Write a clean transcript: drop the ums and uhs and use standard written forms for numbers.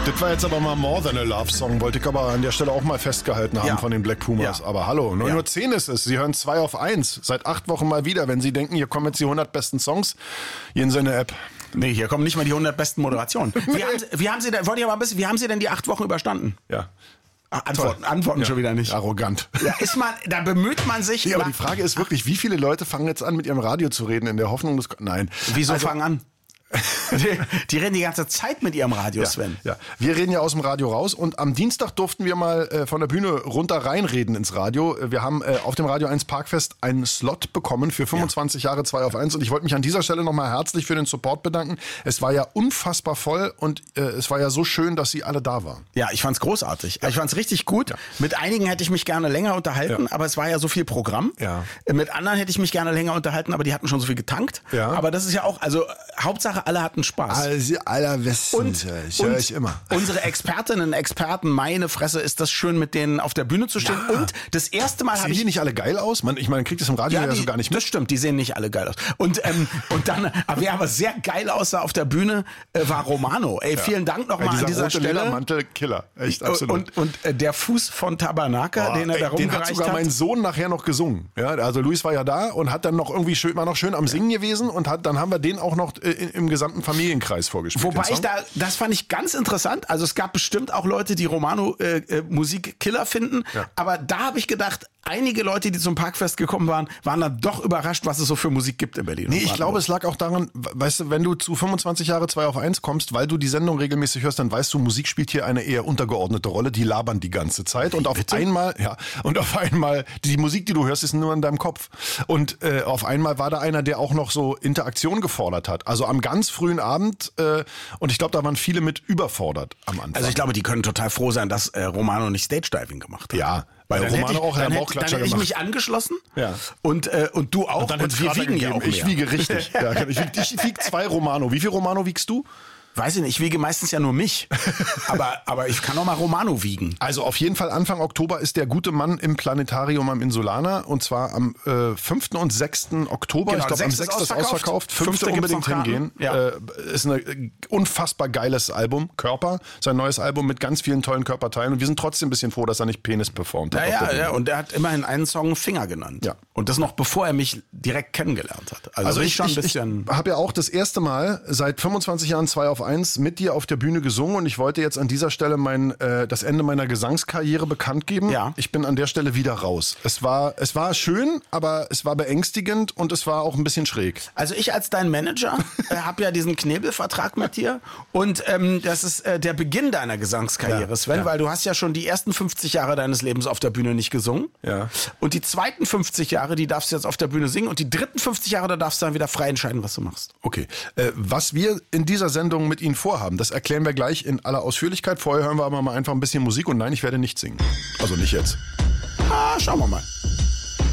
Das war jetzt aber mal More Than a Love Song, wollte ich aber an der Stelle auch mal festgehalten haben von den Black Pumas. Ja. Aber hallo, 9:10 Uhr ist es. Sie hören 2 auf 1. Seit 8 Wochen mal wieder. Wenn Sie denken, hier kommen jetzt die 100 besten Songs, gehen Sie in eine App. Nee, hier kommen nicht mal die 100 besten Moderationen. Wie haben Sie denn die 8 Wochen überstanden? Ja. Antworten schon wieder nicht. Arrogant. Ja, da bemüht man sich. Ja, aber die Frage ist wirklich, wie viele Leute fangen jetzt an, mit ihrem Radio zu reden, in der Hoffnung, dass... Nein. Wieso fangen an? Die reden die ganze Zeit mit ihrem Radio, Sven. Ja. Wir reden ja aus dem Radio raus und am Dienstag durften wir mal von der Bühne runter reinreden ins Radio. Wir haben auf dem Radio 1 Parkfest einen Slot bekommen für 25 Jahre 2 auf 1 und ich wollte mich an dieser Stelle nochmal herzlich für den Support bedanken. Es war ja unfassbar voll und es war ja so schön, dass Sie alle da waren. Ja, ich fand's großartig. Ich fand's richtig gut. Ja. Mit einigen hätte ich mich gerne länger unterhalten, aber es war ja so viel Programm. Ja. Mit anderen hätte ich mich gerne länger unterhalten, aber die hatten schon so viel getankt. Ja. Aber das ist ja auch, also Hauptsache alle hatten Spaß. Also allerbesten, ich höre ich immer. Unsere Expertinnen, Experten, meine Fresse, ist das schön, mit denen auf der Bühne zu stehen. Ja. Und das erste Mal habe ich... Sehen die nicht alle geil aus? Ich meine, kriegt das im Radio ja so gar nicht mit. Das stimmt, die sehen nicht alle geil aus. Und dann, wer aber sehr geil aussah auf der Bühne, war Romano. Ey, vielen Dank nochmal an dieser Stelle. Ledermantel, Killer. Echt, absolut. Und der Fuß von Tabanaka, den er da rumgereicht hat. Den hat sogar mein Sohn nachher noch gesungen. Ja, also Luis war ja da und hat dann noch irgendwie war noch schön am Singen gewesen und dann haben wir den auch noch im gesamten Familienkreis vorgespielt. Wobei das fand ich ganz interessant. Also es gab bestimmt auch Leute, die Romano Musik Killer finden. Ja. Aber da habe ich gedacht, einige Leute, die zum Parkfest gekommen waren dann doch überrascht, was es so für Musik gibt in Berlin. Nee, ich glaube, es lag auch daran, weißt du, wenn du zu 25 Jahre 2 auf 1 kommst, weil du die Sendung regelmäßig hörst, dann weißt du, Musik spielt hier eine eher untergeordnete Rolle. Die labern die ganze Zeit. Und auf einmal, die Musik, die du hörst, ist nur in deinem Kopf. Und auf einmal war da einer, der auch noch so Interaktion gefordert hat. Also am ganz frühen Abend, und ich glaube, da waren viele mit überfordert am Anfang. Also ich glaube, die können total froh sein, dass Romano nicht Stage-Diving gemacht hat. Ja. Weil dann hätte ich mich angeschlossen und du auch. Und dann wir wiegen ja auch mehr. Ich wiege richtig. Ich wiege 2 Romano. Wie viel Romano wiegst du? Weiß ich nicht, ich wiege meistens ja nur mich. aber ich kann auch mal Romano wiegen. Also auf jeden Fall Anfang Oktober ist der gute Mann im Planetarium am Insulaner. Und zwar am 5. und 6. Oktober. Genau, ich glaube, am 6. ist ausverkauft. 5. unbedingt hingehen. Ja. Ist ein unfassbar geiles Album. Körper. Sein neues Album mit ganz vielen tollen Körperteilen. Und wir sind trotzdem ein bisschen froh, dass er nicht Penis performt hat. Ja, und er hat immerhin einen Song Finger genannt. Ja. Und das noch bevor er mich direkt kennengelernt hat. Also ich habe ja auch das erste Mal seit 25 Jahren 2 auf 1 mit dir auf der Bühne gesungen und ich wollte jetzt an dieser Stelle das Ende meiner Gesangskarriere bekannt geben. Ja. Ich bin an der Stelle wieder raus. Es war schön, aber es war beängstigend und es war auch ein bisschen schräg. Also ich als dein Manager habe ja diesen Knebelvertrag mit dir und das ist der Beginn deiner Gesangskarriere, Sven, weil du hast ja schon die ersten 50 Jahre deines Lebens auf der Bühne nicht gesungen. Ja. Und die zweiten 50 Jahre, die darfst du jetzt auf der Bühne singen und die dritten 50 Jahre, da darfst du dann wieder frei entscheiden, was du machst. Okay. Was wir in dieser Sendung mit Ihnen vorhaben, das erklären wir gleich in aller Ausführlichkeit. Vorher hören wir aber mal einfach ein bisschen Musik und nein, ich werde nicht singen. Also nicht jetzt. Schauen wir mal.